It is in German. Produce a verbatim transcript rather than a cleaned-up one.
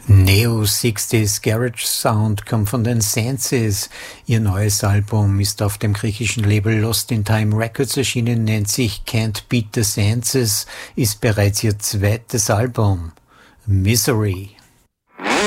Neo-Sixties Garage Sound kommt von den Senses. Ihr neues Album ist auf dem griechischen Label Lost in Time Records erschienen, nennt sich Can't Beat the Senses, ist bereits ihr zweites Album. Misery.